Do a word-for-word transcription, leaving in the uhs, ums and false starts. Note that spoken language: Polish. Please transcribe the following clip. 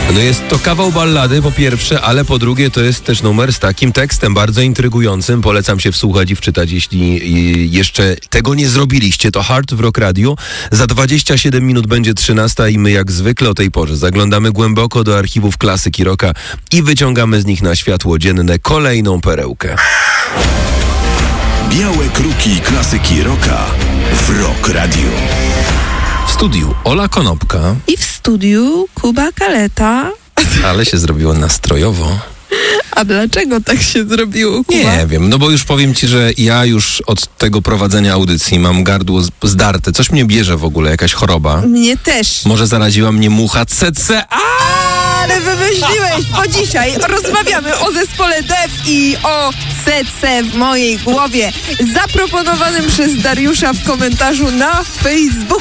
No jest to kawał ballady po pierwsze, ale po drugie to jest też numer z takim tekstem bardzo intrygującym. Polecam się wsłuchać i wczytać, jeśli jeszcze tego nie zrobiliście. To Hard w Rock Radio. Za dwadzieścia siedem minut będzie trzynasta i my jak zwykle o tej porze zaglądamy głęboko do archiwów klasyki rocka i wyciągamy z nich na światło dzienne kolejną perełkę. Białe kruki klasyki rocka w Rock Radio. W studiu Ola Konopka. I w studiu Kuba Kaleta. Ale się zrobiło nastrojowo. A dlaczego tak się zrobiło, Kuba? Nie wiem, no bo już powiem ci, że ja już od tego prowadzenia audycji mam gardło z- zdarte. Coś mnie bierze w ogóle, jakaś choroba. Mnie też. Może zaraziła mnie mucha C C A. Ale wymyśliłeś, bo dzisiaj rozmawiamy o zespole Def i o C C w mojej głowie, zaproponowanym przez Dariusza w komentarzu na Facebooku.